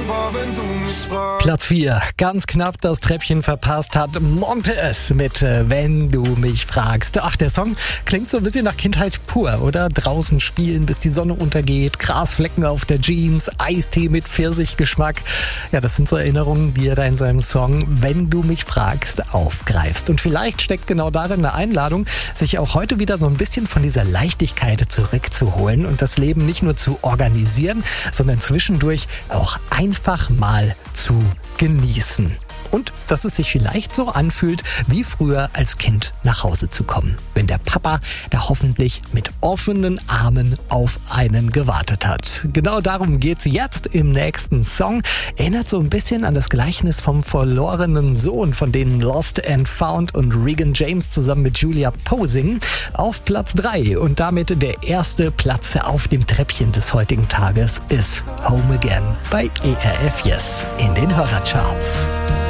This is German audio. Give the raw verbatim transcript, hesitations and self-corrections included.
war, wenn du mich fragst. Platz vier, ganz knapp das Treppchen verpasst hat Montes mit äh, Wenn du mich fragst. Ach, der Song klingt so ein bisschen nach Kindheit pur, oder? Draußen spielen, bis die Sonne untergeht, Grasflecken auf der Jeans, Eistee mit Pfirsichgeschmack. Ja, das sind so Erinnerungen, die er da in seinem Song Wenn du mich fragst aufgreifst. Und vielleicht steckt genau darin eine Einladung, sich auch heute wieder so ein bisschen von dieser Leichtigkeit zurückzuholen und das Leben nicht nur zu organisieren, sondern zwischendurch auch einfach mal zu genießen. Und dass es sich vielleicht so anfühlt, wie früher als Kind nach Hause zu kommen. Wenn der Papa da hoffentlich mit offenen Armen auf einen gewartet hat. Genau darum geht's jetzt im nächsten Song. Erinnert so ein bisschen an das Gleichnis vom verlorenen Sohn, von denen Lost and Found und Regan James zusammen mit Julia Posing. Auf Platz drei und damit der erste Platz auf dem Treppchen des heutigen Tages ist Home Again bei E R F Yes in den Hörercharts.